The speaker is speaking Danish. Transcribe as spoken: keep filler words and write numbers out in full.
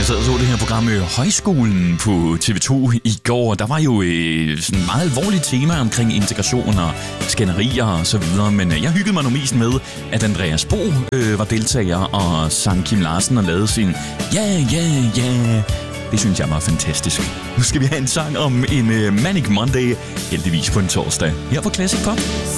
sad og så det her program øh, Højskolen på T V to i går. Der var jo øh, sådan et meget alvorligt tema omkring integration og skænderier og så videre. Men øh, jeg hyggede mig nu mest med, at Andreas Bo øh, var deltager og sang Kim Larsen og lavede sin ja, ja, ja. Det synes jeg var fantastisk. Nu skal vi have en sang om en øh, Manic Monday, heldigvis på en torsdag, her på Classic Pop.